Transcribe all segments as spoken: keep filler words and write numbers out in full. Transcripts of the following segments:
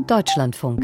Deutschlandfunk.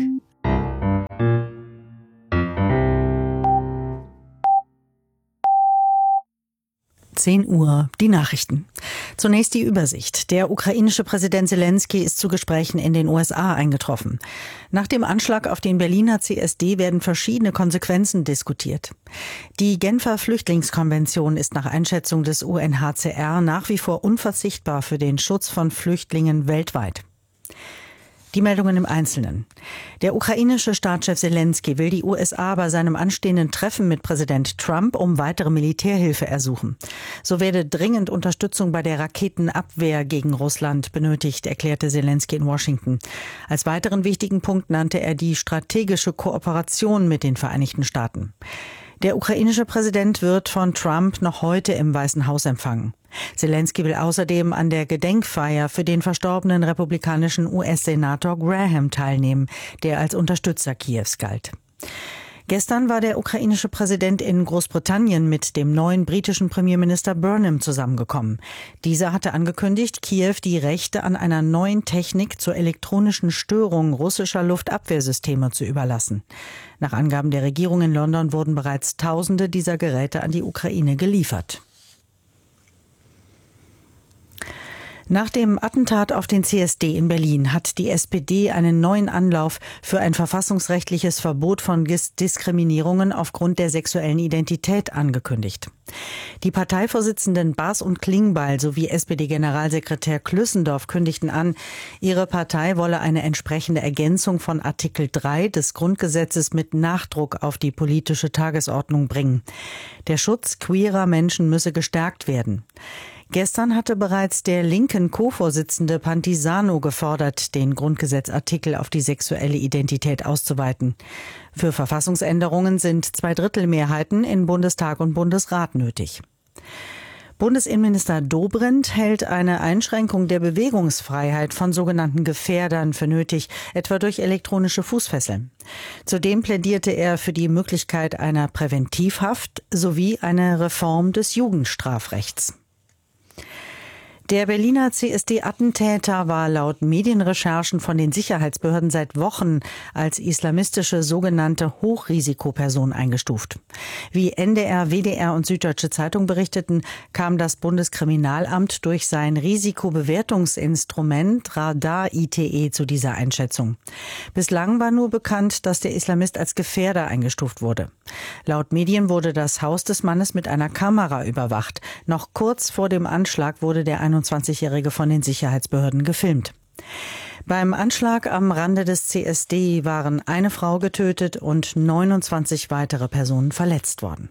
zehn Uhr, die Nachrichten. Zunächst die Übersicht. Der ukrainische Präsident Selenskyj ist zu Gesprächen in den U S A eingetroffen. Nach dem Anschlag auf den Berliner C S D werden verschiedene Konsequenzen diskutiert. Die Genfer Flüchtlingskonvention ist nach Einschätzung des U N H C R nach wie vor unverzichtbar für den Schutz von Flüchtlingen weltweit. Die Meldungen im Einzelnen. Der ukrainische Staatschef Selenskyj will die U S A bei seinem anstehenden Treffen mit Präsident Trump um weitere Militärhilfe ersuchen. So werde dringend Unterstützung bei der Raketenabwehr gegen Russland benötigt, erklärte Selenskyj in Washington. Als weiteren wichtigen Punkt nannte er die strategische Kooperation mit den Vereinigten Staaten. Der ukrainische Präsident wird von Trump noch heute im Weißen Haus empfangen. Selenskyj will außerdem an der Gedenkfeier für den verstorbenen republikanischen U S-Senator Graham teilnehmen, der als Unterstützer Kiews galt. Gestern war der ukrainische Präsident in Großbritannien mit dem neuen britischen Premierminister Burnham zusammengekommen. Dieser hatte angekündigt, Kiew die Rechte an einer neuen Technik zur elektronischen Störung russischer Luftabwehrsysteme zu überlassen. Nach Angaben der Regierung in London wurden bereits Tausende dieser Geräte an die Ukraine geliefert. Nach dem Attentat auf den C S D in Berlin hat die S P D einen neuen Anlauf für ein verfassungsrechtliches Verbot von Diskriminierungen aufgrund der sexuellen Identität angekündigt. Die Parteivorsitzenden Baas und Klingbeil sowie S P D-Generalsekretär Klüssendorf kündigten an, ihre Partei wolle eine entsprechende Ergänzung von Artikel drei des Grundgesetzes mit Nachdruck auf die politische Tagesordnung bringen. Der Schutz queerer Menschen müsse gestärkt werden. Gestern hatte bereits der linken Co-Vorsitzende Pantisano gefordert, den Grundgesetzartikel auf die sexuelle Identität auszuweiten. Für Verfassungsänderungen sind Zweidrittelmehrheiten in Bundestag und Bundesrat nötig. Bundesinnenminister Dobrindt hält eine Einschränkung der Bewegungsfreiheit von sogenannten Gefährdern für nötig, etwa durch elektronische Fußfesseln. Zudem plädierte er für die Möglichkeit einer Präventivhaft sowie eine Reform des Jugendstrafrechts. Der Berliner C S D-Attentäter war laut Medienrecherchen von den Sicherheitsbehörden seit Wochen als islamistische sogenannte Hochrisikoperson eingestuft. Wie N D R, W D R und Süddeutsche Zeitung berichteten, kam das Bundeskriminalamt durch sein Risikobewertungsinstrument Radar I T E zu dieser Einschätzung. Bislang war nur bekannt, dass der Islamist als Gefährder eingestuft wurde. Laut Medien wurde das Haus des Mannes mit einer Kamera überwacht. Noch kurz vor dem Anschlag wurde der einundzwanzigjährige von den Sicherheitsbehörden gefilmt. Beim Anschlag am Rande des C S D waren eine Frau getötet und neunundzwanzig weitere Personen verletzt worden.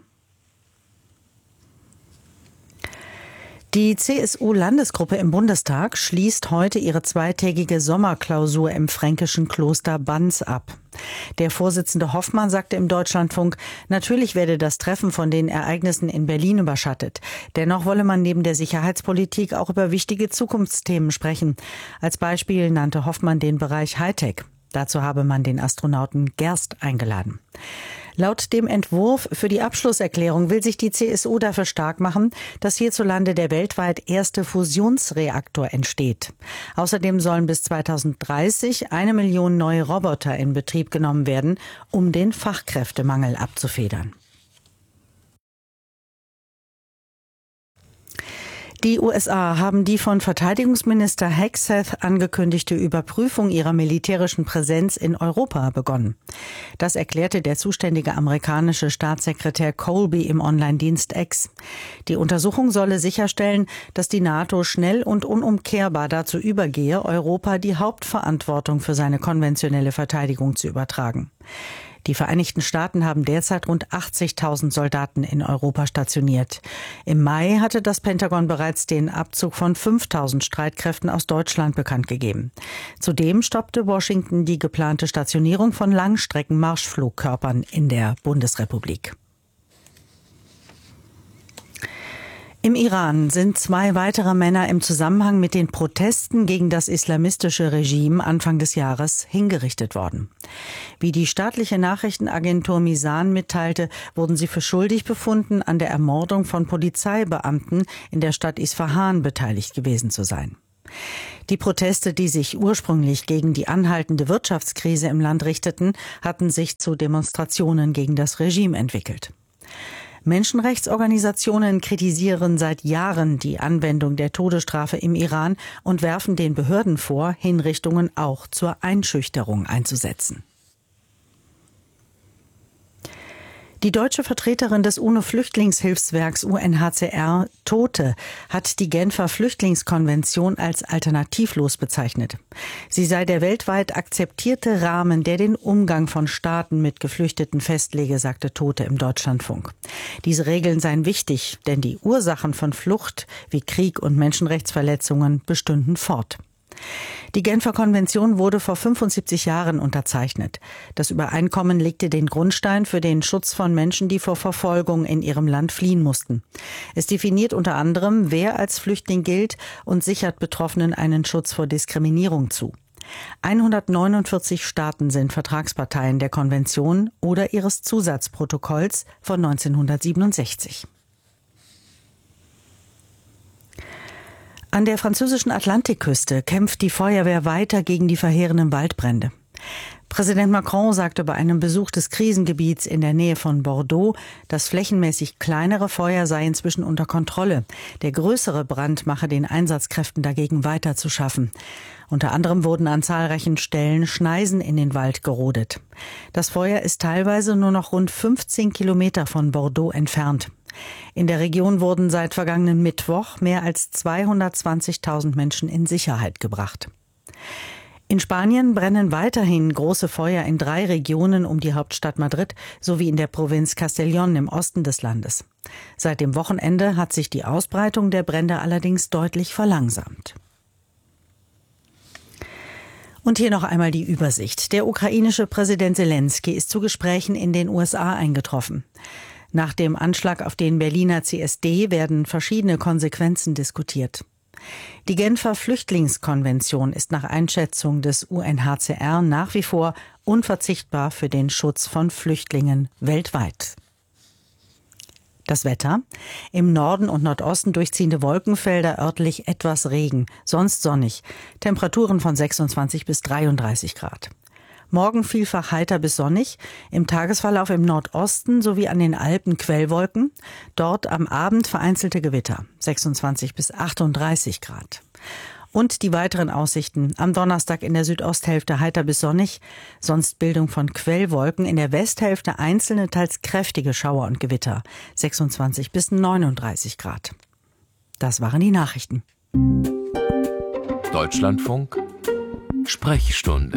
Die C S U-Landesgruppe im Bundestag schließt heute ihre zweitägige Sommerklausur im fränkischen Kloster Banz ab. Der Vorsitzende Hoffmann sagte im Deutschlandfunk, natürlich werde das Treffen von den Ereignissen in Berlin überschattet. Dennoch wolle man neben der Sicherheitspolitik auch über wichtige Zukunftsthemen sprechen. Als Beispiel nannte Hoffmann den Bereich Hightech. Dazu habe man den Astronauten Gerst eingeladen. Laut dem Entwurf für die Abschlusserklärung will sich die C S U dafür stark machen, dass hierzulande der weltweit erste Fusionsreaktor entsteht. Außerdem sollen bis zweitausenddreißig eine Million neue Roboter in Betrieb genommen werden, um den Fachkräftemangel abzufedern. Die U S A haben die von Verteidigungsminister Hegseth angekündigte Überprüfung ihrer militärischen Präsenz in Europa begonnen. Das erklärte der zuständige amerikanische Staatssekretär Colby im Online-Dienst X. Die Untersuchung solle sicherstellen, dass die NATO schnell und unumkehrbar dazu übergehe, Europa die Hauptverantwortung für seine konventionelle Verteidigung zu übertragen. Die Vereinigten Staaten haben derzeit rund achtzigtausend Soldaten in Europa stationiert. Im Mai hatte das Pentagon bereits den Abzug von fünftausend Streitkräften aus Deutschland bekannt gegeben. Zudem stoppte Washington die geplante Stationierung von Langstrecken-Marschflugkörpern in der Bundesrepublik. Im Iran sind zwei weitere Männer im Zusammenhang mit den Protesten gegen das islamistische Regime Anfang des Jahres hingerichtet worden. Wie die staatliche Nachrichtenagentur Misan mitteilte, wurden sie für schuldig befunden, an der Ermordung von Polizeibeamten in der Stadt Isfahan beteiligt gewesen zu sein. Die Proteste, die sich ursprünglich gegen die anhaltende Wirtschaftskrise im Land richteten, hatten sich zu Demonstrationen gegen das Regime entwickelt. Menschenrechtsorganisationen kritisieren seit Jahren die Anwendung der Todesstrafe im Iran und werfen den Behörden vor, Hinrichtungen auch zur Einschüchterung einzusetzen. Die deutsche Vertreterin des UNO-Flüchtlingshilfswerks U N H C R, Tote, hat die Genfer Flüchtlingskonvention als alternativlos bezeichnet. Sie sei der weltweit akzeptierte Rahmen, der den Umgang von Staaten mit Geflüchteten festlege, sagte Tote im Deutschlandfunk. Diese Regeln seien wichtig, denn die Ursachen von Flucht wie Krieg und Menschenrechtsverletzungen bestünden fort. Die Genfer Konvention wurde vor fünfundsiebzig Jahren unterzeichnet. Das Übereinkommen legte den Grundstein für den Schutz von Menschen, die vor Verfolgung in ihrem Land fliehen mussten. Es definiert unter anderem, wer als Flüchtling gilt und sichert Betroffenen einen Schutz vor Diskriminierung zu. hundertneunundvierzig Staaten sind Vertragsparteien der Konvention oder ihres Zusatzprotokolls von neunzehnhundertsiebenundsechzig. An der französischen Atlantikküste kämpft die Feuerwehr weiter gegen die verheerenden Waldbrände. Präsident Macron sagte bei einem Besuch des Krisengebiets in der Nähe von Bordeaux, das flächenmäßig kleinere Feuer sei inzwischen unter Kontrolle. Der größere Brand mache den Einsatzkräften dagegen weiter zu schaffen. Unter anderem wurden an zahlreichen Stellen Schneisen in den Wald gerodet. Das Feuer ist teilweise nur noch rund fünfzehn Kilometer von Bordeaux entfernt. In der Region wurden seit vergangenen Mittwoch mehr als zweihundertzwanzigtausend Menschen in Sicherheit gebracht. In Spanien brennen weiterhin große Feuer in drei Regionen um die Hauptstadt Madrid sowie in der Provinz Castellón im Osten des Landes. Seit dem Wochenende hat sich die Ausbreitung der Brände allerdings deutlich verlangsamt. Und hier noch einmal die Übersicht. Der ukrainische Präsident Selenskyj ist zu Gesprächen in den U S A eingetroffen. Nach dem Anschlag auf den Berliner C S D werden verschiedene Konsequenzen diskutiert. Die Genfer Flüchtlingskonvention ist nach Einschätzung des U N H C R nach wie vor unverzichtbar für den Schutz von Flüchtlingen weltweit. Das Wetter: Im Norden und Nordosten durchziehende Wolkenfelder, örtlich etwas Regen, sonst sonnig. Temperaturen von sechsundzwanzig bis dreiunddreißig Grad. Morgen vielfach heiter bis sonnig, im Tagesverlauf im Nordosten sowie an den Alpen Quellwolken, dort am Abend vereinzelte Gewitter, sechsundzwanzig bis achtunddreißig Grad. Und die weiteren Aussichten: Am Donnerstag in der Südosthälfte heiter bis sonnig, sonst Bildung von Quellwolken, in der Westhälfte einzelne, teils kräftige Schauer und Gewitter, sechsundzwanzig bis neununddreißig Grad. Das waren die Nachrichten. Deutschlandfunk Sprechstunde.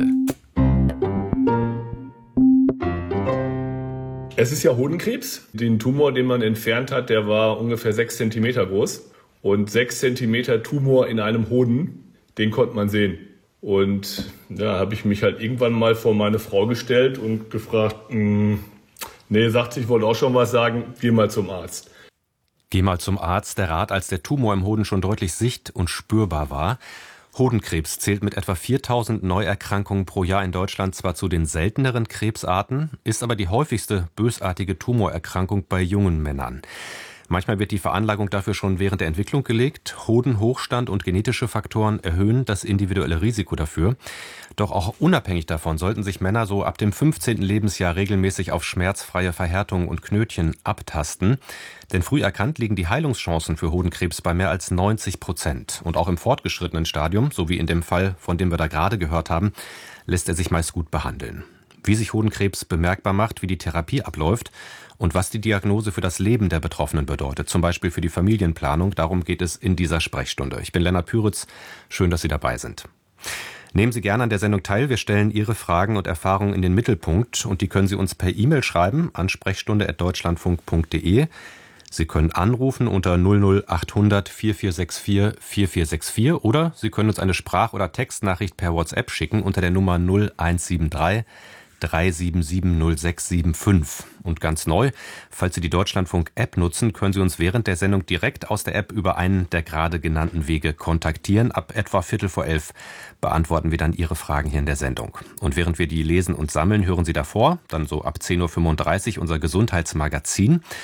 Es ist ja Hodenkrebs. Den Tumor, den man entfernt hat, der war ungefähr sechs Zentimeter groß. Und sechs Zentimeter Tumor in einem Hoden, den konnte man sehen. Und da habe ich mich halt irgendwann mal vor meine Frau gestellt und gefragt, mh, nee, sagt sie, ich wollte auch schon was sagen, geh mal zum Arzt. Geh mal zum Arzt, der Rat, als der Tumor im Hoden schon deutlich sicht- und spürbar war. Hodenkrebs zählt mit etwa viertausend Neuerkrankungen pro Jahr in Deutschland zwar zu den selteneren Krebsarten, ist aber die häufigste bösartige Tumorerkrankung bei jungen Männern. Manchmal wird die Veranlagung dafür schon während der Entwicklung gelegt. Hodenhochstand und genetische Faktoren erhöhen das individuelle Risiko dafür. Doch auch unabhängig davon sollten sich Männer so ab dem fünfzehnten Lebensjahr regelmäßig auf schmerzfreie Verhärtungen und Knötchen abtasten. Denn früh erkannt liegen die Heilungschancen für Hodenkrebs bei mehr als neunzig Prozent. Und auch im fortgeschrittenen Stadium, so wie in dem Fall, von dem wir da gerade gehört haben, lässt er sich meist gut behandeln. Wie sich Hodenkrebs bemerkbar macht, wie die Therapie abläuft und was die Diagnose für das Leben der Betroffenen bedeutet, zum Beispiel für die Familienplanung, darum geht es in dieser Sprechstunde. Ich bin Lennart Püritz, schön, dass Sie dabei sind. Nehmen Sie gerne an der Sendung teil, wir stellen Ihre Fragen und Erfahrungen in den Mittelpunkt und die können Sie uns per E-Mail schreiben an sprechstunde at deutschlandfunk punkt de. Sie können anrufen unter null null achthundert vierundvierzig vierundvierzig vierundvierzig oder Sie können uns eine Sprach- oder Textnachricht per WhatsApp schicken unter der Nummer null eins sieben drei drei sieben sieben null sechs sieben fünf. Und ganz neu, falls Sie die Deutschlandfunk-App nutzen, können Sie uns während der Sendung direkt aus der App über einen der gerade genannten Wege kontaktieren. Ab etwa Viertel vor elf beantworten wir dann Ihre Fragen hier in der Sendung. Und während wir die lesen und sammeln, hören Sie davor, dann so ab zehn Uhr fünfunddreißig unser Gesundheitsmagazin.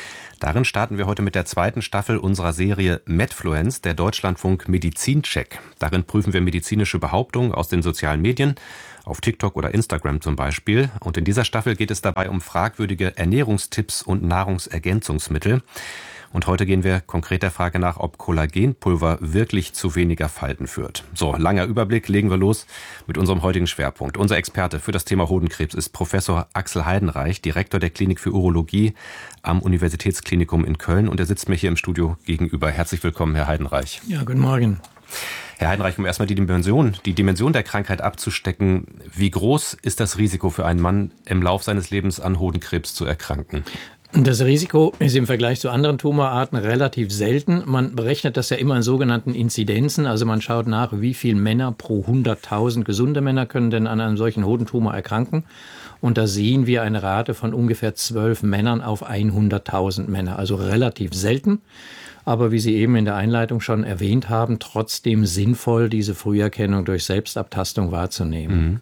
Darin starten wir heute mit der zweiten Staffel unserer Serie Medfluenz, der Deutschlandfunk Medizincheck. Darin prüfen wir medizinische Behauptungen aus den sozialen Medien, auf TikTok oder Instagram zum Beispiel. Und in dieser Staffel geht es dabei um fragwürdige Ernährungstipps und Nahrungsergänzungsmittel. Und heute gehen wir konkret der Frage nach, ob Kollagenpulver wirklich zu weniger Falten führt. So, langer Überblick, legen wir los mit unserem heutigen Schwerpunkt. Unser Experte für das Thema Hodenkrebs ist Professor Axel Heidenreich, Direktor der Klinik für Urologie am Universitätsklinikum in Köln. Und er sitzt mir hier im Studio gegenüber. Herzlich willkommen, Herr Heidenreich. Ja, guten Morgen. Herr Heidenreich, um erstmal die Dimension, die Dimension der Krankheit abzustecken, wie groß ist das Risiko für einen Mann, im Lauf seines Lebens an Hodenkrebs zu erkranken? Das Risiko ist im Vergleich zu anderen Tumorarten relativ selten. Man berechnet das ja immer in sogenannten Inzidenzen. Also man schaut nach, wie viele Männer pro hunderttausend gesunde Männer können denn an einem solchen Hodentumor erkranken. Und da sehen wir eine Rate von ungefähr zwölf Männern auf hunderttausend Männer. Also relativ selten. Aber wie Sie eben in der Einleitung schon erwähnt haben, trotzdem sinnvoll, diese Früherkennung durch Selbstabtastung wahrzunehmen.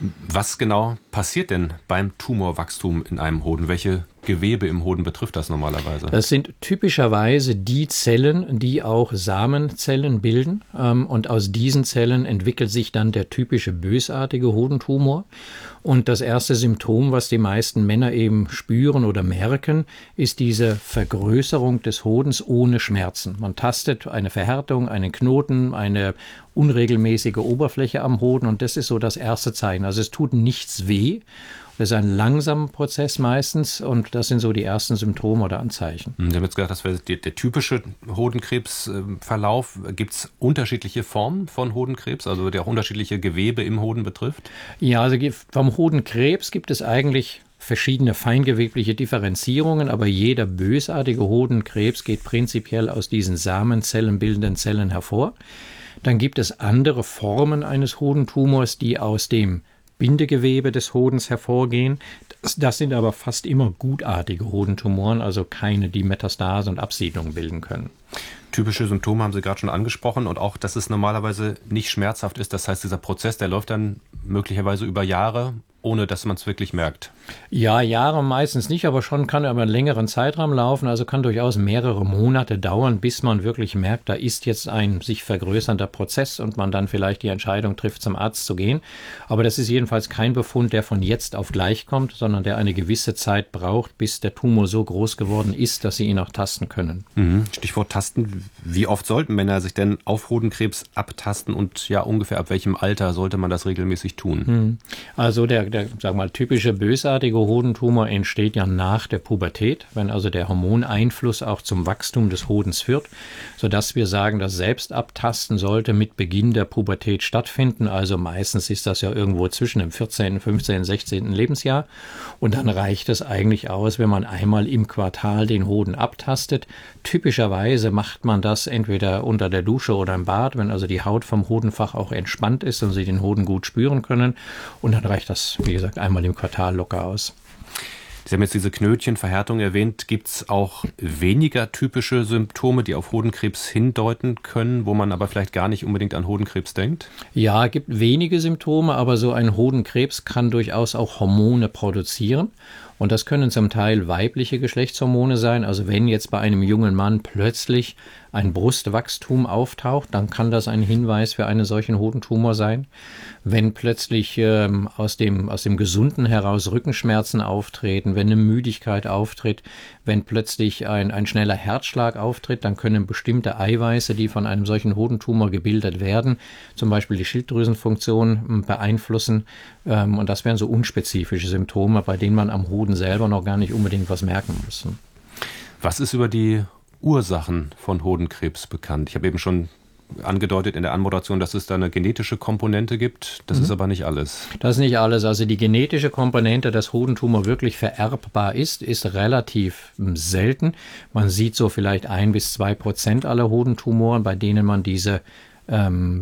Was genau passiert denn beim Tumorwachstum in einem Hoden? Welche Gewebe im Hoden betrifft das normalerweise? Das sind typischerweise die Zellen, die auch Samenzellen bilden. Und aus diesen Zellen entwickelt sich dann der typische bösartige Hodentumor. Und das erste Symptom, was die meisten Männer eben spüren oder merken, ist diese Vergrößerung des Hodens ohne Schmerzen. Man tastet eine Verhärtung, einen Knoten, eine unregelmäßige Oberfläche am Hoden und das ist so das erste Zeichen. Also es tut nichts weh. Das ist ein langsamer Prozess meistens und das sind so die ersten Symptome oder Anzeichen. Sie haben jetzt gesagt, das wäre der, der typische Hodenkrebsverlauf. Gibt es unterschiedliche Formen von Hodenkrebs, also der auch unterschiedliche Gewebe im Hoden betrifft? Ja, also vom Hodenkrebs gibt es eigentlich verschiedene feingewebliche Differenzierungen, aber jeder bösartige Hodenkrebs geht prinzipiell aus diesen Samenzellen bildenden Zellen hervor. Dann gibt es andere Formen eines Hodentumors, die aus dem Bindegewebe des Hodens hervorgehen. Das, das sind aber fast immer gutartige Hodentumoren, also keine, die Metastase und Absiedlung bilden können. Typische Symptome haben Sie gerade schon angesprochen und auch, dass es normalerweise nicht schmerzhaft ist. Das heißt, dieser Prozess, der läuft dann möglicherweise über Jahre, ohne dass man es wirklich merkt. Ja, Jahre meistens nicht, aber schon kann er über einen längeren Zeitraum laufen. Also kann durchaus mehrere Monate dauern, bis man wirklich merkt, da ist jetzt ein sich vergrößernder Prozess und man dann vielleicht die Entscheidung trifft, zum Arzt zu gehen. Aber das ist jedenfalls kein Befund, der von jetzt auf gleich kommt, sondern der eine gewisse Zeit braucht, bis der Tumor so groß geworden ist, dass Sie ihn auch tasten können. Mhm. Stichwort Tasten. Wie oft sollten Männer sich denn auf Hodenkrebs abtasten und ja ungefähr ab welchem Alter sollte man das regelmäßig tun? Also der, der sag mal, typische bösartige Hodentumor entsteht ja nach der Pubertät, wenn also der Hormoneinfluss auch zum Wachstum des Hodens führt, sodass wir sagen, das Selbstabtasten sollte mit Beginn der Pubertät stattfinden. Also meistens ist das ja irgendwo zwischen dem vierzehnten, fünfzehnten, sechzehnten Lebensjahr. Und dann reicht es eigentlich aus, wenn man einmal im Quartal den Hoden abtastet. Typischerweise macht man das entweder unter der Dusche oder im Bad, wenn also die Haut vom Hodenfach auch entspannt ist und Sie den Hoden gut spüren können. Und dann reicht das, wie gesagt, einmal im Quartal locker aus. Sie haben jetzt diese Knötchenverhärtung erwähnt. Gibt es auch weniger typische Symptome, die auf Hodenkrebs hindeuten können, wo man aber vielleicht gar nicht unbedingt an Hodenkrebs denkt? Ja, es gibt wenige Symptome, aber so ein Hodenkrebs kann durchaus auch Hormone produzieren. Und das können zum Teil weibliche Geschlechtshormone sein. Also wenn jetzt bei einem jungen Mann plötzlich ein Brustwachstum auftaucht, dann kann das ein Hinweis für einen solchen Hodentumor sein. Wenn plötzlich ähm, aus dem, aus dem Gesunden heraus Rückenschmerzen auftreten, wenn eine Müdigkeit auftritt, wenn plötzlich ein, ein schneller Herzschlag auftritt, dann können bestimmte Eiweiße, die von einem solchen Hodentumor gebildet werden, zum Beispiel die Schilddrüsenfunktion beeinflussen. Ähm, und das wären so unspezifische Symptome, bei denen man am Hoden selber noch gar nicht unbedingt was merken muss. Was ist über die Ursachen von Hodenkrebs bekannt? Ich habe eben schon angedeutet in der Anmoderation, dass es da eine genetische Komponente gibt. Das mhm. ist aber nicht alles. Das ist nicht alles. Also die genetische Komponente, dass Hodentumor wirklich vererbbar ist, ist relativ selten. Man sieht so vielleicht ein bis zwei Prozent aller Hodentumoren, bei denen man diese ähm,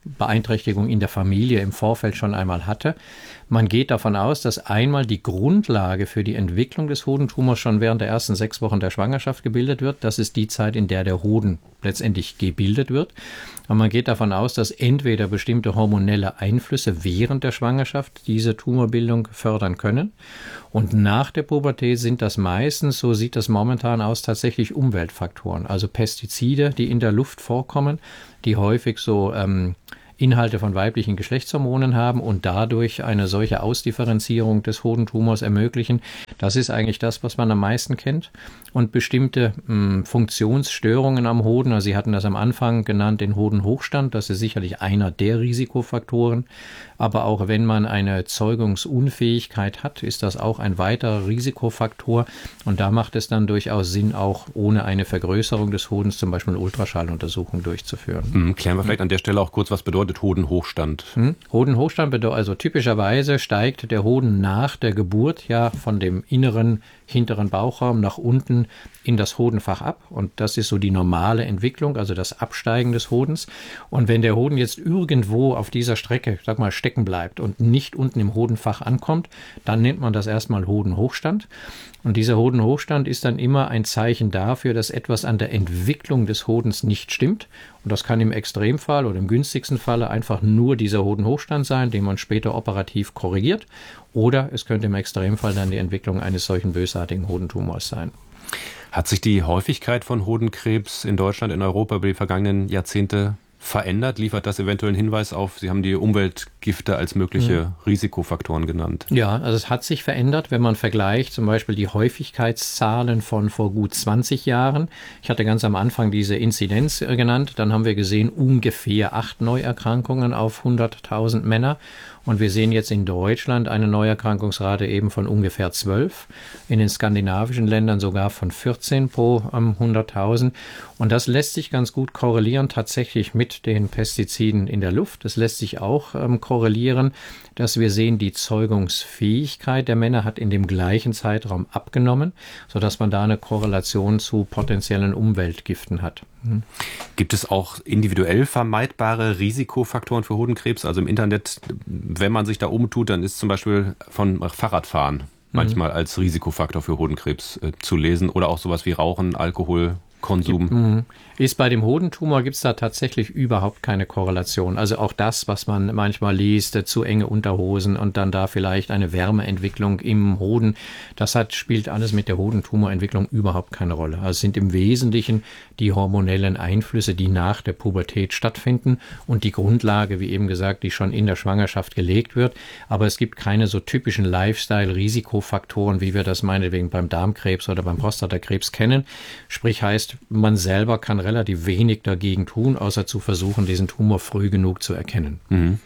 Beeinträchtigung in der Familie im Vorfeld schon einmal hatte. Man geht davon aus, dass einmal die Grundlage für die Entwicklung des Hodentumors schon während der ersten sechs Wochen der Schwangerschaft gebildet wird. Das ist die Zeit, in der der Hoden letztendlich gebildet wird. Und man geht davon aus, dass entweder bestimmte hormonelle Einflüsse während der Schwangerschaft diese Tumorbildung fördern können. Und nach der Pubertät sind das meistens, so sieht das momentan aus, tatsächlich Umweltfaktoren. Also Pestizide, die in der Luft vorkommen, die häufig so ähm, Inhalte von weiblichen Geschlechtshormonen haben und dadurch eine solche Ausdifferenzierung des Hodentumors ermöglichen. Das ist eigentlich das, was man am meisten kennt. Und bestimmte mh, Funktionsstörungen am Hoden, also Sie hatten das am Anfang genannt, den Hodenhochstand, das ist sicherlich einer der Risikofaktoren. Aber auch wenn man eine Zeugungsunfähigkeit hat, ist das auch ein weiterer Risikofaktor. Und da macht es dann durchaus Sinn, auch ohne eine Vergrößerung des Hodens zum Beispiel eine Ultraschalluntersuchung durchzuführen. Mhm, klären wir vielleicht an der Stelle auch kurz, was bedeutet Hodenhochstand? Hm? Hodenhochstand bedeutet also typischerweise steigt der Hoden nach der Geburt ja von dem inneren hinteren Bauchraum nach unten in das Hodenfach ab. Und das ist so die normale Entwicklung, also das Absteigen des Hodens. Und wenn der Hoden jetzt irgendwo auf dieser Strecke, sag mal, stecken bleibt und nicht unten im Hodenfach ankommt, dann nennt man das erstmal Hodenhochstand. Und dieser Hodenhochstand ist dann immer ein Zeichen dafür, dass etwas an der Entwicklung des Hodens nicht stimmt. Und das kann im Extremfall oder im günstigsten Falle einfach nur dieser Hodenhochstand sein, den man später operativ korrigiert. Oder es könnte im Extremfall dann die Entwicklung eines solchen bösartigen Hodentumors sein. Hat sich die Häufigkeit von Hodenkrebs in Deutschland, in Europa über die vergangenen Jahrzehnte verändert? Liefert das eventuell einen Hinweis auf, Sie haben die Umweltgifte als mögliche mhm. Risikofaktoren genannt. Ja, also es hat sich verändert, wenn man vergleicht zum Beispiel die Häufigkeitszahlen von vor gut zwanzig Jahren. Ich hatte ganz am Anfang diese Inzidenz genannt. Dann haben wir gesehen, ungefähr acht Neuerkrankungen auf hunderttausend Männer. Und wir sehen jetzt in Deutschland eine Neuerkrankungsrate eben von ungefähr zwölf, in den skandinavischen Ländern sogar von vierzehn pro ähm, hunderttausend. Und das lässt sich ganz gut korrelieren tatsächlich mit den Pestiziden in der Luft. Es lässt sich auch ähm, korrelieren, dass wir sehen, die Zeugungsfähigkeit der Männer hat in dem gleichen Zeitraum abgenommen, sodass man da eine Korrelation zu potenziellen Umweltgiften hat. Mhm. Gibt es auch individuell vermeidbare Risikofaktoren für Hodenkrebs? Also im Internet, wenn man sich da umtut, dann ist zum Beispiel von Fahrradfahren manchmal mhm. als Risikofaktor für Hodenkrebs äh, zu lesen oder auch sowas wie Rauchen, Alkohol, Konsum. Ist bei dem Hodentumor gibt es da tatsächlich überhaupt keine Korrelation. Also auch das, was man manchmal liest, zu enge Unterhosen und dann da vielleicht eine Wärmeentwicklung im Hoden, das hat, spielt alles mit der Hodentumorentwicklung überhaupt keine Rolle. Also es sind im Wesentlichen die hormonellen Einflüsse, die nach der Pubertät stattfinden und die Grundlage, wie eben gesagt, die schon in der Schwangerschaft gelegt wird. Aber es gibt keine so typischen Lifestyle-Risikofaktoren, wie wir das meinetwegen beim Darmkrebs oder beim Prostatakrebs kennen. Sprich heißt, man selber kann relativ wenig dagegen tun, außer zu versuchen, diesen Tumor früh genug zu erkennen. Mhm.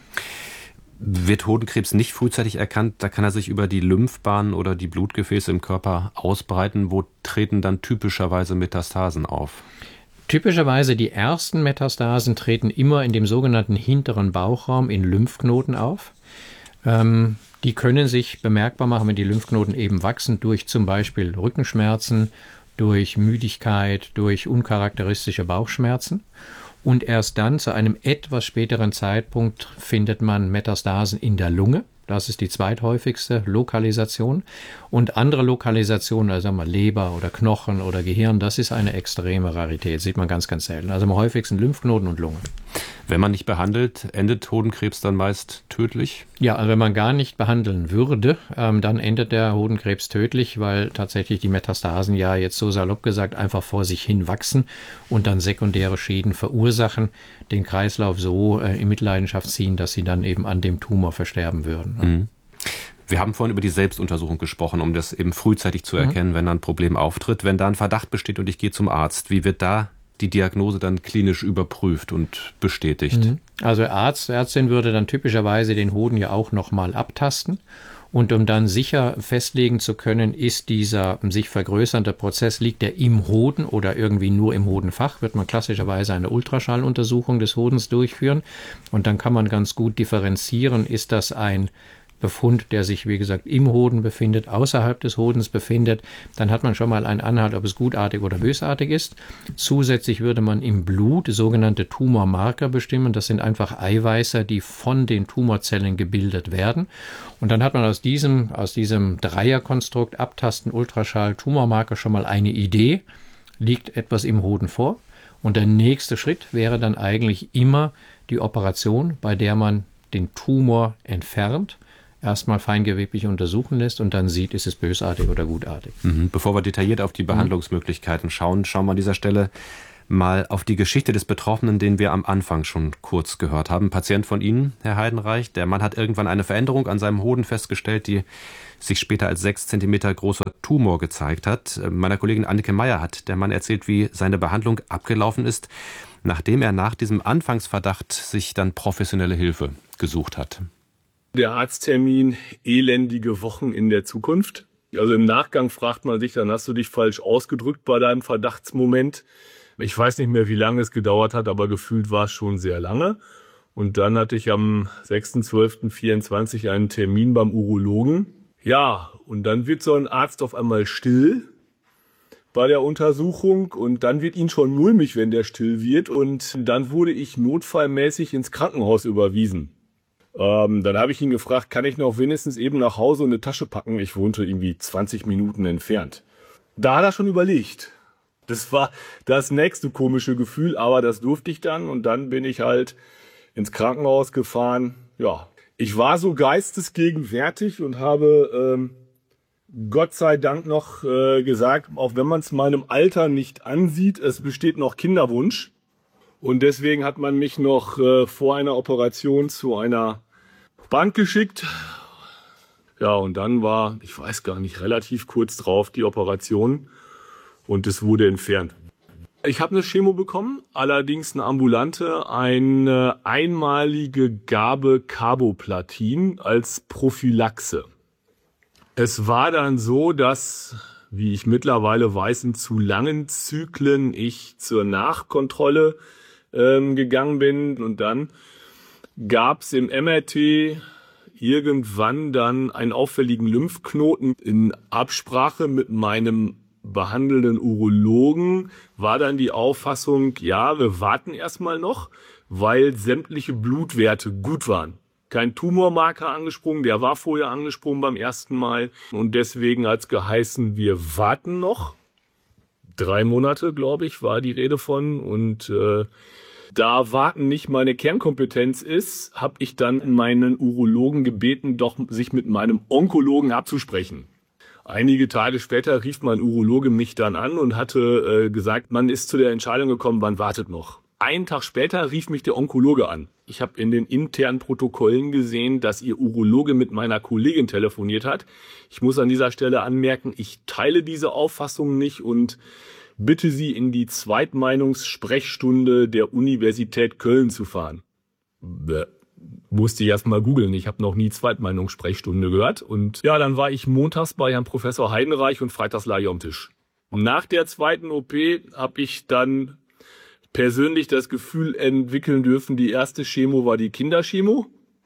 Wird Hodenkrebs nicht frühzeitig erkannt, da kann er sich über die Lymphbahnen oder die Blutgefäße im Körper ausbreiten. Wo treten dann typischerweise Metastasen auf? Typischerweise die ersten Metastasen treten immer in dem sogenannten hinteren Bauchraum in Lymphknoten auf. Ähm, die können sich bemerkbar machen, wenn die Lymphknoten eben wachsen, durch zum Beispiel Rückenschmerzen, durch Müdigkeit, durch uncharakteristische Bauchschmerzen. Und erst dann, zu einem etwas späteren Zeitpunkt, findet man Metastasen in der Lunge. Das ist die zweithäufigste Lokalisation. Und andere Lokalisationen, also sagen wir Leber oder Knochen oder Gehirn, das ist eine extreme Rarität. Sieht man ganz, ganz selten. Also am häufigsten Lymphknoten und Lunge. Wenn man nicht behandelt, endet Hodenkrebs dann meist tödlich? Ja, also wenn man gar nicht behandeln würde, ähm, dann endet der Hodenkrebs tödlich, weil tatsächlich die Metastasen ja jetzt so salopp gesagt einfach vor sich hin wachsen und dann sekundäre Schäden verursachen, den Kreislauf so äh, in Mitleidenschaft ziehen, dass sie dann eben an dem Tumor versterben würden. Mhm. Wir haben vorhin über die Selbstuntersuchung gesprochen, um das eben frühzeitig zu erkennen, mhm. wenn da ein Problem auftritt. Wenn da ein Verdacht besteht und ich gehe zum Arzt, wie wird da die Diagnose dann klinisch überprüft und bestätigt? Mhm. Also Arzt, Ärztin würde dann typischerweise den Hoden ja auch nochmal abtasten. Und um dann sicher festlegen zu können, ist dieser sich vergrößernde Prozess, liegt er im Hoden oder irgendwie nur im Hodenfach, wird man klassischerweise eine Ultraschalluntersuchung des Hodens durchführen. Und dann kann man ganz gut differenzieren, ist das ein Befund, der sich, wie gesagt, im Hoden befindet, außerhalb des Hodens befindet, dann hat man schon mal einen Anhalt, ob es gutartig oder bösartig ist. Zusätzlich würde man im Blut sogenannte Tumormarker bestimmen. Das sind einfach Eiweiße, die von den Tumorzellen gebildet werden. Und dann hat man aus diesem, aus diesem Dreierkonstrukt Abtasten, Ultraschall, Tumormarker schon mal eine Idee, liegt etwas im Hoden vor. Und der nächste Schritt wäre dann eigentlich immer die Operation, bei der man den Tumor entfernt, erstmal feingeweblich untersuchen lässt und dann sieht, ist es bösartig oder gutartig. Mhm. Bevor wir detailliert auf die Behandlungsmöglichkeiten schauen, schauen wir an dieser Stelle mal auf die Geschichte des Betroffenen, den wir am Anfang schon kurz gehört haben. Ein Patient von Ihnen, Herr Heidenreich, der Mann hat irgendwann eine Veränderung an seinem Hoden festgestellt, die sich später als sechs Zentimeter großer Tumor gezeigt hat. Meiner Kollegin Annike Meyer hat der Mann erzählt, wie seine Behandlung abgelaufen ist, nachdem er nach diesem Anfangsverdacht sich dann professionelle Hilfe gesucht hat. Der Arzttermin, elendige Wochen in der Zukunft. Also im Nachgang fragt man sich, dann hast du dich falsch ausgedrückt bei deinem Verdachtsmoment. Ich weiß nicht mehr, wie lange es gedauert hat, aber gefühlt war es schon sehr lange. Und dann hatte ich am sechster zwölfter vierundzwanzig einen Termin beim Urologen. Ja, und dann wird so ein Arzt auf einmal still bei der Untersuchung und dann wird ihn schon mulmig, wenn der still wird. Und dann wurde ich notfallmäßig ins Krankenhaus überwiesen. Ähm, dann habe ich ihn gefragt, kann ich noch wenigstens eben nach Hause eine Tasche packen? Ich wohnte irgendwie zwanzig Minuten entfernt. Da hat er schon überlegt. Das war das nächste komische Gefühl, aber das durfte ich dann. Und dann bin ich halt ins Krankenhaus gefahren. Ja, ich war so geistesgegenwärtig und habe ähm, Gott sei Dank noch äh, gesagt, auch wenn man es meinem Alter nicht ansieht, es besteht noch Kinderwunsch. Und deswegen hat man mich noch äh, vor einer Operation zu einer Bank geschickt. Ja, und dann war, ich weiß gar nicht, relativ kurz drauf die Operation und es wurde entfernt. Ich habe eine Chemo bekommen, allerdings eine ambulante, eine einmalige Gabe Carboplatin als Prophylaxe. Es war dann so, dass, wie ich mittlerweile weiß, in zu langen Zyklen ich zur Nachkontrolle ähm, gegangen bin und dann gab es im M R T irgendwann dann einen auffälligen Lymphknoten. In Absprache mit meinem behandelnden Urologen war dann die Auffassung, ja, wir warten erstmal noch, weil sämtliche Blutwerte gut waren. Kein Tumormarker angesprungen, der war vorher angesprungen beim ersten Mal. Und deswegen hat es geheißen, wir warten noch. Drei Monate, glaube ich, war die Rede von. Und äh, da Warten nicht meine Kernkompetenz ist, habe ich dann meinen Urologen gebeten, doch sich mit meinem Onkologen abzusprechen. Einige Tage später rief mein Urologe mich dann an und hatte äh, gesagt, man ist zu der Entscheidung gekommen, man wartet noch. Einen Tag später rief mich der Onkologe an. Ich habe in den internen Protokollen gesehen, dass ihr Urologe mit meiner Kollegin telefoniert hat. Ich muss an dieser Stelle anmerken, ich teile diese Auffassung nicht und bitte Sie, in die Zweitmeinungssprechstunde der Universität Köln zu fahren. Bäh. Musste ich erst mal googeln. Ich habe noch nie Zweitmeinungssprechstunde gehört. Und ja, dann war ich montags bei Herrn Professor Heidenreich und freitags lag ich am Tisch. Und nach der zweiten O P habe ich dann persönlich das Gefühl entwickeln dürfen, die erste Chemo war die Kinderchemo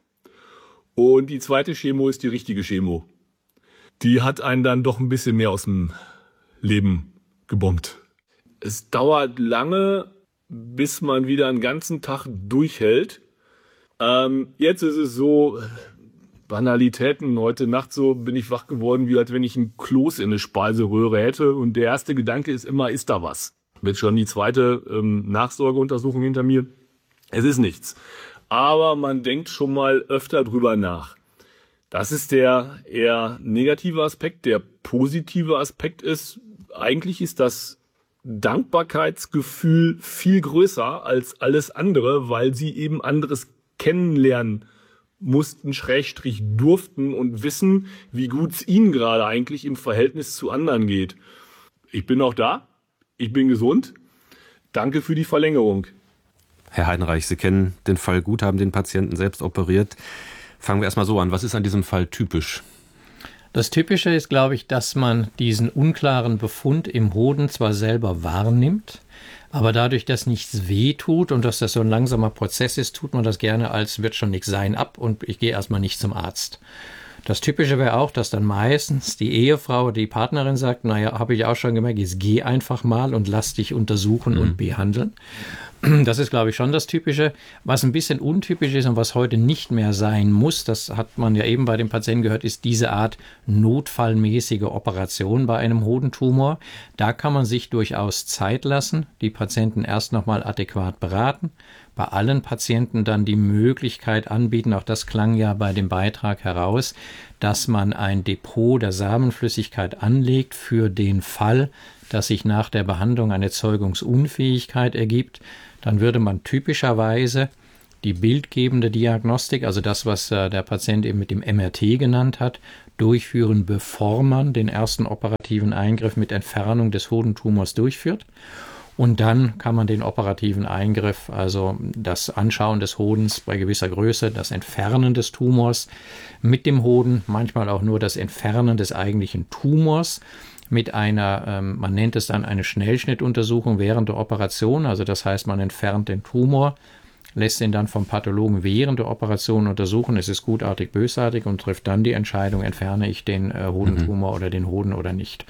und die zweite Chemo ist die richtige Chemo. Die hat einen dann doch ein bisschen mehr aus dem Leben gebombt. Es dauert lange, bis man wieder einen ganzen Tag durchhält. Ähm, jetzt ist es so, Banalitäten, heute Nacht so bin ich wach geworden, wie als wenn ich ein Kloß in eine Speiseröhre hätte und der erste Gedanke ist immer, ist da was? Wird schon die zweite ähm, Nachsorgeuntersuchung hinter mir. Es ist nichts. Aber man denkt schon mal öfter drüber nach. Das ist der eher negative Aspekt. Der positive Aspekt ist, eigentlich ist das Dankbarkeitsgefühl viel größer als alles andere, weil sie eben anderes kennenlernen mussten, Schrägstrich durften und wissen, wie gut es ihnen gerade eigentlich im Verhältnis zu anderen geht. Ich bin auch da. Ich bin gesund. Danke für die Verlängerung. Herr Heidenreich, Sie kennen den Fall gut, haben den Patienten selbst operiert. Fangen wir erstmal so an. Was ist an diesem Fall typisch? Das Typische ist, glaube ich, dass man diesen unklaren Befund im Hoden zwar selber wahrnimmt, aber dadurch, dass nichts weh tut und dass das so ein langsamer Prozess ist, tut man das gerne als wird schon nichts sein ab und ich gehe erstmal nicht zum Arzt. Das Typische wäre auch, dass dann meistens die Ehefrau oder die Partnerin sagt, naja, habe ich auch schon gemerkt, jetzt geh einfach mal und lass dich untersuchen mhm. und behandeln. Das ist, glaube ich, schon das Typische. Was ein bisschen untypisch ist und was heute nicht mehr sein muss, das hat man ja eben bei den Patienten gehört, ist diese Art notfallmäßige Operation bei einem Hodentumor. Da kann man sich durchaus Zeit lassen, die Patienten erst nochmal adäquat beraten, bei allen Patienten dann die Möglichkeit anbieten, auch das klang ja bei dem Beitrag heraus, dass man ein Depot der Samenflüssigkeit anlegt für den Fall, dass sich nach der Behandlung eine Zeugungsunfähigkeit ergibt. Dann würde man typischerweise die bildgebende Diagnostik, also das, was äh, der Patient eben mit dem M R T genannt hat, durchführen, bevor man den ersten operativen Eingriff mit Entfernung des Hodentumors durchführt. Und dann kann man den operativen Eingriff, also das Anschauen des Hodens bei gewisser Größe, das Entfernen des Tumors mit dem Hoden, manchmal auch nur das Entfernen des eigentlichen Tumors, mit einer, ähm, man nennt es dann eine Schnellschnittuntersuchung während der Operation, also das heißt, man entfernt den Tumor, lässt ihn dann vom Pathologen während der Operation untersuchen, es ist gutartig, bösartig und trifft dann die Entscheidung, entferne ich den äh, Hodentumor mhm. oder den Hoden oder nicht.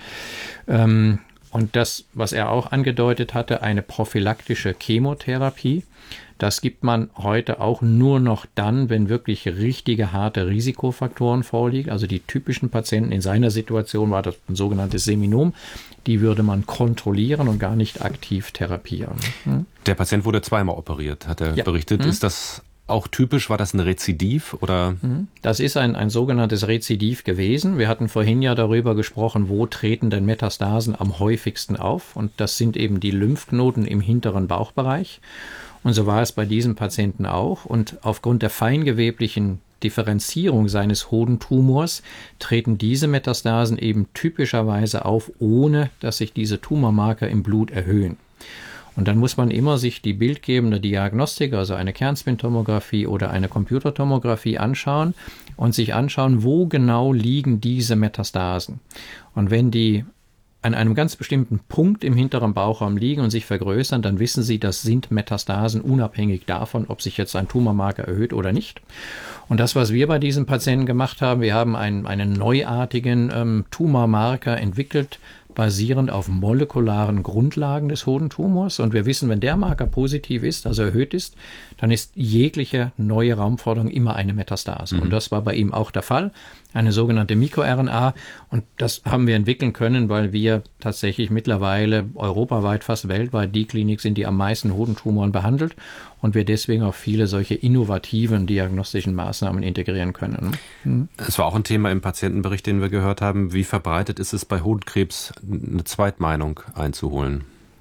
Ähm, und das, was er auch angedeutet hatte, eine prophylaktische Chemotherapie, das gibt man heute auch nur noch dann, wenn wirklich richtige harte Risikofaktoren vorliegen. Also die typischen Patienten in seiner Situation war das ein sogenanntes Seminom. Die würde man kontrollieren und gar nicht aktiv therapieren. Hm? Der Patient wurde zweimal operiert, hat er ja. berichtet. Hm? Ist das auch typisch? War das ein Rezidiv? Oder? Das ist ein, ein sogenanntes Rezidiv gewesen. Wir hatten vorhin ja darüber gesprochen, wo treten denn Metastasen am häufigsten auf. Und das sind eben die Lymphknoten im hinteren Bauchbereich. Und so war es bei diesem Patienten auch. Und aufgrund der feingeweblichen Differenzierung seines Hodentumors treten diese Metastasen eben typischerweise auf, ohne dass sich diese Tumormarker im Blut erhöhen. Und dann muss man immer sich die bildgebende Diagnostik, also eine Kernspintomographie oder eine Computertomographie anschauen und sich anschauen, wo genau liegen diese Metastasen. Und wenn die an einem ganz bestimmten Punkt im hinteren Bauchraum liegen und sich vergrößern, dann wissen Sie, das sind Metastasen unabhängig davon, ob sich jetzt ein Tumormarker erhöht oder nicht. Und das, was wir bei diesen Patienten gemacht haben, wir haben einen, einen neuartigen ähm, Tumormarker entwickelt, basierend auf molekularen Grundlagen des Hodentumors. Und wir wissen, wenn der Marker positiv ist, also erhöht ist, dann ist jegliche neue Raumforderung immer eine Metastase. Mhm. Und das war bei ihm auch der Fall, eine sogenannte MikroR N A. Und das haben wir entwickeln können, weil wir tatsächlich mittlerweile europaweit, fast weltweit, die Klinik sind, die am meisten Hodentumoren behandelt. Und wir deswegen auch viele solche innovativen diagnostischen Maßnahmen integrieren können. Mhm. Es war auch ein Thema im Patientenbericht, den wir gehört haben. Wie verbreitet ist es bei Hodenkrebs, eine Zweitmeinung einzuholen?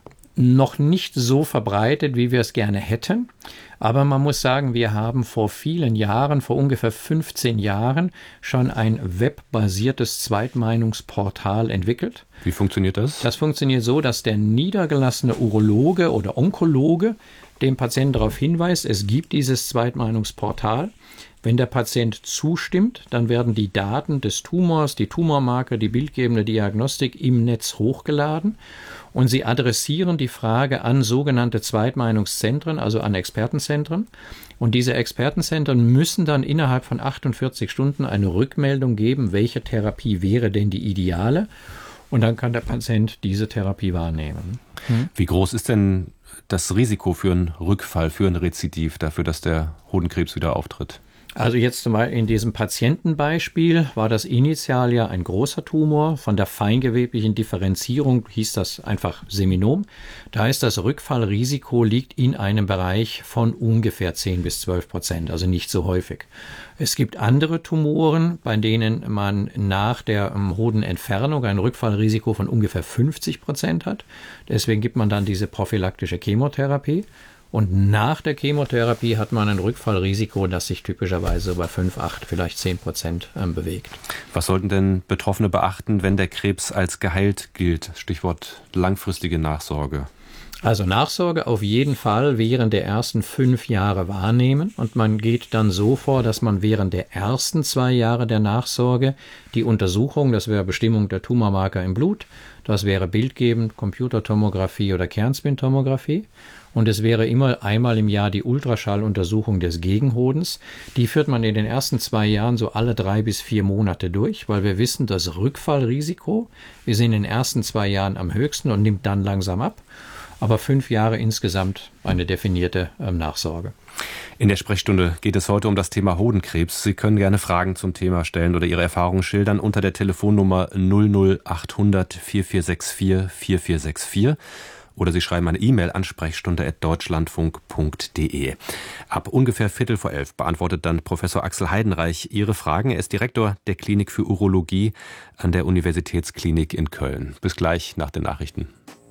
Noch nicht so verbreitet, wie wir es gerne hätten. Aber man muss sagen, wir haben vor vielen Jahren, vor ungefähr fünfzehn Jahren, schon ein webbasiertes Zweitmeinungsportal entwickelt. Wie funktioniert das? Das funktioniert so, dass der niedergelassene Urologe oder Onkologe dem Patienten darauf hinweist, es gibt dieses Zweitmeinungsportal. Wenn der Patient zustimmt, dann werden die Daten des Tumors, die Tumormarker, die bildgebende Diagnostik im Netz hochgeladen und sie adressieren die Frage an sogenannte Zweitmeinungszentren, also an Expertenzentren. Und diese Expertenzentren müssen dann innerhalb von achtundvierzig Stunden eine Rückmeldung geben, welche Therapie wäre denn die ideale. Und dann kann der Patient diese Therapie wahrnehmen. Hm? Wie groß ist denn das Risiko für einen Rückfall, für ein Rezidiv, dafür, dass der Hodenkrebs wieder auftritt? Also jetzt zum Beispiel in diesem Patientenbeispiel war das initial ja ein großer Tumor. Von der feingeweblichen Differenzierung hieß das einfach Seminom. Da ist das Rückfallrisiko liegt in einem Bereich von ungefähr zehn bis zwölf Prozent, also nicht so häufig. Es gibt andere Tumoren, bei denen man nach der um, Hodenentfernung ein Rückfallrisiko von ungefähr fünfzig Prozent hat. Deswegen gibt man dann diese prophylaktische Chemotherapie. Und nach der Chemotherapie hat man ein Rückfallrisiko, das sich typischerweise bei fünf, acht, vielleicht zehn Prozent ähm, bewegt. Was sollten denn Betroffene beachten, wenn der Krebs als geheilt gilt? Stichwort langfristige Nachsorge. Also Nachsorge auf jeden Fall während der ersten fünf Jahre wahrnehmen und man geht dann so vor, dass man während der ersten zwei Jahre der Nachsorge die Untersuchung, das wäre Bestimmung der Tumormarker im Blut, das wäre bildgebend Computertomographie oder Kernspintomographie und es wäre immer einmal im Jahr die Ultraschalluntersuchung des Gegenhodens. Die führt man in den ersten zwei Jahren so alle drei bis vier Monate durch, weil wir wissen, das Rückfallrisiko ist in den ersten zwei Jahren am höchsten und nimmt dann langsam ab. Aber fünf Jahre insgesamt eine definierte ähm, Nachsorge. In der Sprechstunde geht es heute um das Thema Hodenkrebs. Sie können gerne Fragen zum Thema stellen oder Ihre Erfahrungen schildern unter der Telefonnummer null null achthundert vierundvierzig vierundvierzig vierundvierzig vierundvierzig oder Sie schreiben eine E-Mail an sprechstunde at deutschlandfunk punkt de. Ab ungefähr Viertel vor elf beantwortet dann Professor Axel Heidenreich Ihre Fragen. Er ist Direktor der Klinik für Urologie an der Universitätsklinik in Köln. Bis gleich nach den Nachrichten.